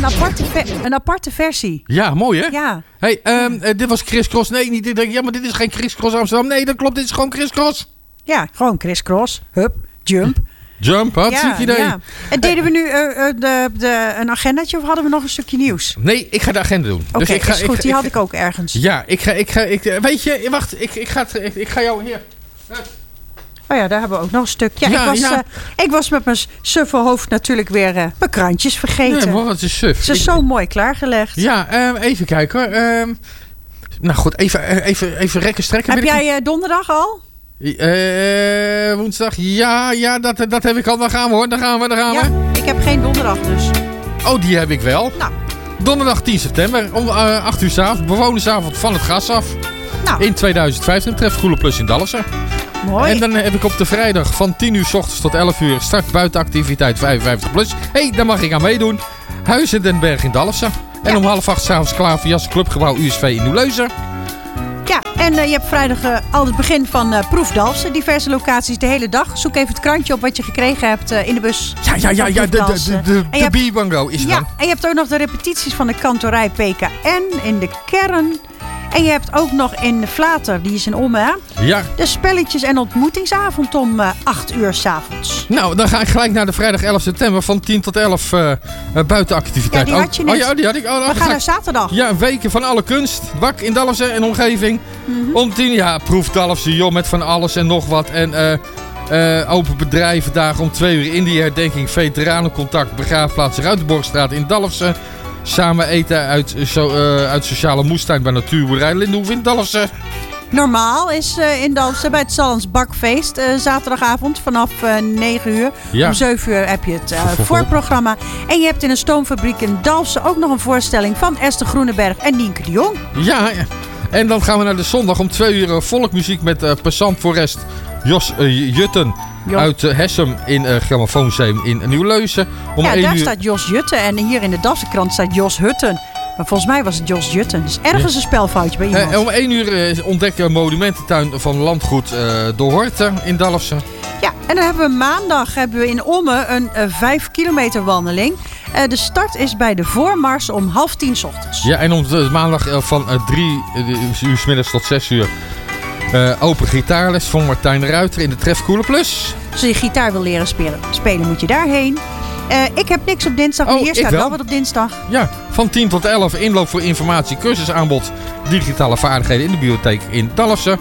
een aparte versie. Ja, mooi hè? Ja. Hey, dit was Chris Cross. Nee, niet. Ik denk, ja, maar dit is geen Chris Cross Amsterdam. Nee, dat klopt. Dit is gewoon Chris Cross. Ja, gewoon crisscross. Hup, jump. Jump, hartstikke idee. Ja. En deden we nu een agendaatje of hadden we nog een stukje nieuws? Nee, ik ga de agenda doen. Oké, dus is goed. Die had ik ook ergens. Ja, weet je, wacht. Ik ga jou hier. Oh ja, daar hebben we ook nog een stuk. Ja, ik was met mijn suffe hoofd natuurlijk weer mijn krantjes vergeten. Nee, wat is suf. Ze is zo mooi klaargelegd. Ja, even kijken hoor. Nou goed, even rekken strekken. Heb jij donderdag al? Woensdag, ja, dat heb ik al. Daar gaan we hoor, daar gaan we. Ja, ik heb geen donderdag dus. Oh, die heb ik wel. Nou. Donderdag 10 september om 8 uur 's avonds. Bewonersavond van het gas af. Nou. In 2015 treft Goele Plus in Dalfsen. Mooi. En dan heb ik op de vrijdag van 10 uur 's ochtends tot 11 uur start buitenactiviteit 55 plus. Daar mag ik aan meedoen. Huizen Den Berg in Dalfsen. En om 7:30 s'avonds klaar voor Jas Clubgebouw USV in Nieuw-Leuzen. Ja, en je hebt vrijdag al het begin van Proef Dalfsen. Diverse locaties de hele dag. Zoek even het krantje op wat je gekregen hebt in de bus. Ja, de B-Bango is het dan. En je hebt ook nog de repetities van de kantorij PKN in de kern. En je hebt ook nog in de Vlater, die is in Ommen, hè? Ja. De spelletjes- en ontmoetingsavond om 8 uur 's avonds. Nou, dan ga ik gelijk naar de vrijdag 11 september van 10 tot 11 buitenactiviteit. Ja, die had je net. Oh ja, die had ik. We gaan naar zaterdag. Ja, weken van alle kunst. Wak in Dalfsen en omgeving. Om 10, Proef Dalfsen, joh, met van alles en nog wat. En open bedrijvendagen om 2 uur in die herdenking. Veteranencontact, begraafplaats Ruitenborgstraat in Dalfsen. Samen eten uit sociale moestuin bij natuurboerderij Lindenhoef in Dalfsen. Normaal is in Dalfsen bij het Sallands Bakfeest zaterdagavond vanaf 9 uur. Ja. Om 7 uur heb je het voorprogramma. En je hebt in een stoomfabriek in Dalfsen ook nog een voorstelling van Esther Groeneberg en Nienke de Jong. Ja, en dan gaan we naar de zondag om 2 uur volkmuziek met Passant Forest Jos Jutten. Uit Hessem in Grammofoonmuseum in Nieuw-Leuzen. Daar staat Jos Jutten en hier in de Dalfsenkrant staat Jos Hutten. Maar volgens mij was het Jos Jutten. Dus ergens een spelfoutje bij iemand. Om 1 uur ontdekken monumententuin van landgoed De Horte in Dalfsen. Ja, en dan hebben we maandag in Ommen een 5 kilometer wandeling. De start is bij de voormars om 9:30 's ochtends. Ja, en om maandag van 3 uur 's middags tot 6 uur... open gitaarles van Martijn Ruiter in de Tref Goele Plus. Als je gitaar wil leren spelen moet je daarheen. Ik heb niks op dinsdag, maar hier staat wel wat op dinsdag. Ja, van 10 tot 11 inloop voor informatie, cursusaanbod, digitale vaardigheden in de bibliotheek in Dalfsen.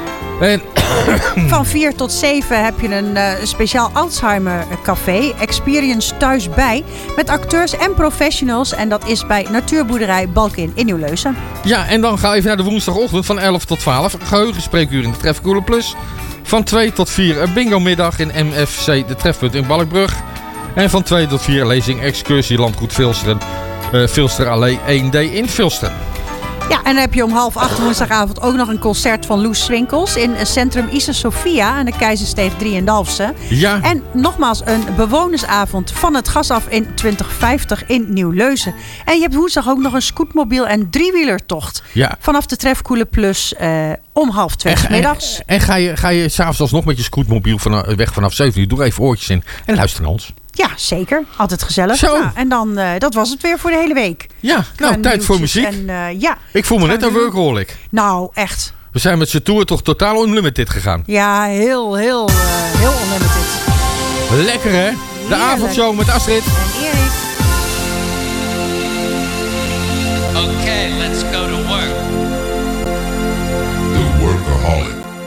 En van 4 tot 7 heb je een speciaal Alzheimer café, Experience Thuisbij, met acteurs en professionals. En dat is bij natuurboerderij Balkin in Nieuw-Leuzen. Ja, en dan ga je even naar de woensdagochtend van 11 tot 12. Geheugenspreekuur in de Tref Goele Plus. Van 2 tot 4 een bingo middag in MFC de Trefpunt in Balkbrug. En van 2 tot 4 lezing excursie Landgoed Vilsteren. Vilsterallee 1D in Vilsteren. Ja, en dan heb je om 7:30 woensdagavond ook nog een concert van Loes Swinkels in Centrum Isa Sophia aan de Keizersteeg 3 in Dalfsen. Ja. En nogmaals een bewonersavond van het gas af in 2050 in Nieuw-Leuzen. En je hebt woensdag ook nog een scootmobiel en driewielertocht. Ja. Vanaf de Tref Goele Plus om 1:30 's middags. En ga je s'avonds alsnog met je scootmobiel weg vanaf 7 uur. Doe even oortjes in en luister naar ons. Ja, zeker. Altijd gezellig. Zo. Nou, en dan, dat was het weer voor de hele week. Ja, nou, tijd voor muziek. En, ik voel me net een workaholic. Nou, echt. We zijn met z'n tour toch totaal unlimited gegaan. Ja, heel unlimited. Lekker hè? De avondshow met Astrid.